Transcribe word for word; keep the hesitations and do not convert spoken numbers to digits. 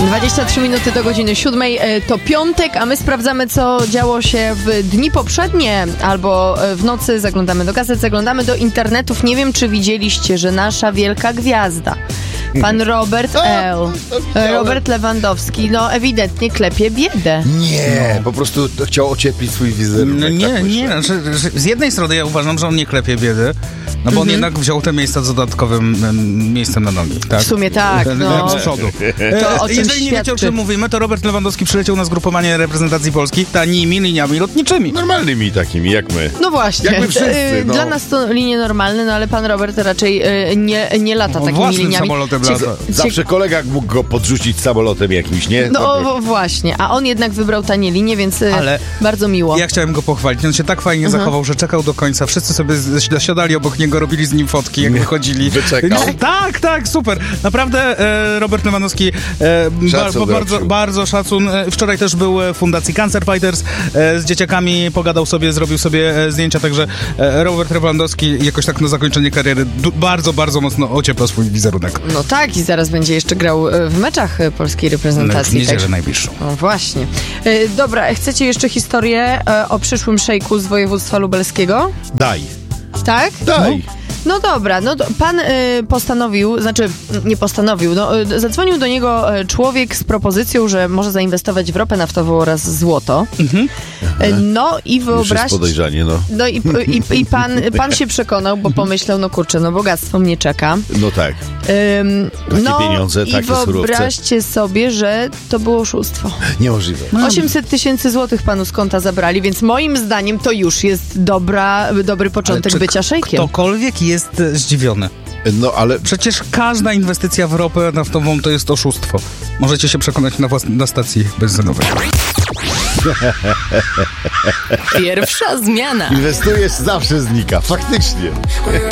dwadzieścia trzy minuty do godziny siódmej. To piątek, a my sprawdzamy, co działo się w dni poprzednie albo w nocy. Zaglądamy do gazet, zaglądamy do internetów. Nie wiem, czy widzieliście, że nasza wielka gwiazda, pan Robert L., Robert Lewandowski, no ewidentnie klepie biedę. Nie, po prostu chciał ocieplić swój wizerunek. No nie, tak nie. Że, że z jednej strony ja uważam, że on nie klepie biedy, no bo on jednak wziął te miejsca z dodatkowym em, miejscem na nogi. Tak? W sumie tak, no. Z przodu. To o czym Jeżeli nie wiecie, o świadczy? czym mówimy, to Robert Lewandowski przyleciał na zgrupowanie reprezentacji Polski tanimi liniami lotniczymi. Normalnymi takimi, jak my. No właśnie. Jak my wszyscy, Y, no. Dla nas to linie normalne, no ale pan Robert raczej y, nie, nie lata On takimi własnym liniami. samolotem Cie- lata. cie- Zawsze kolega mógł go podrzucić samolotem jakimś, nie? No To- o, właśnie, a on jednak wybrał tanie linie, więc y, Ale bardzo miło. Ja chciałem go pochwalić. On się tak fajnie Mhm. zachował, że czekał do końca. Wszyscy sobie z- siadali obok niego, robili z nim fotki, jak wychodzili. Wyczekał. No, tak, tak, super. Naprawdę e, Robert Lewandowski e, Szacun ba, do bardzo, oczu. bardzo szacun. E, Wczoraj też był w Fundacji Cancer Fighters. E, z dzieciakami pogadał sobie, zrobił sobie e, zdjęcia, także e, Robert Lewandowski jakoś tak na zakończenie kariery du- bardzo, bardzo mocno ociepla swój wizerunek. No tak, i zaraz będzie jeszcze grał y, w meczach y, polskiej W reprezentacji. niedzielę tak? najbliższą. No właśnie. Y, Dobra, chcecie jeszcze historię y, o przyszłym szejku z województwa lubelskiego? Daj, Tak? daj. No dobra, no to pan y, postanowił, znaczy nie postanowił, no, y, zadzwonił do niego y, człowiek z propozycją, że może zainwestować w ropę naftową oraz złoto. Mhm. Y, no i Już jest wyobraźcie... podejrzanie, no. No i, i, i pan, pan się przekonał, bo pomyślał, no kurczę, no bogactwo mnie czeka. No tak. Ym, Takie no pieniądze, i takie surowce. wyobraźcie sobie, że to było oszustwo. Niemożliwe. osiemset tysięcy złotych panu z konta zabrali, więc moim zdaniem to już jest dobra, dobry początek czy bycia szejkiem. ktokolwiek jest e, zdziwiony? No ale Przecież każda inwestycja w ropę naftową to jest oszustwo. Możecie się przekonać na, włas- na stacji benzynowej. Pierwsza zmiana. inwestujesz, zawsze znika. Faktycznie.